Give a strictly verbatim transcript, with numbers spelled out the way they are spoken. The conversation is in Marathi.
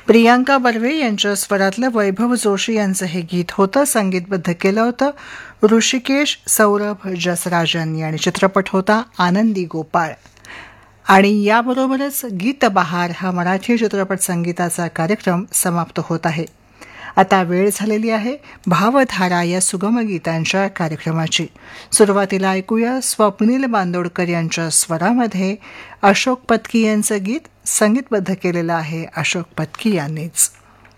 प्रियांका बर्वे यांच्या स्वरातलं वैभव जोशी यांचं हे गीत होतं. संगीतबद्ध केलं होतं ऋषिकेश सौरभ जसराजन आणि चित्रपट होता आनंदी गोपाळ. आणि याबरोबरच गीत बहार हा मराठी चित्रपट संगीताचा कार्यक्रम समाप्त होत आहे. आता वेळ झालेली आहे भावधारा या सुगम गीतांच्या कार्यक्रमाची. सुरुवातीला ऐकूया स्वप्नील बांदोडकर यांच्या स्वरामध्ये अशोक पत्की यांचं गीत. संगीतबद्ध केलेलं आहे अशोक पत्की यांनीच.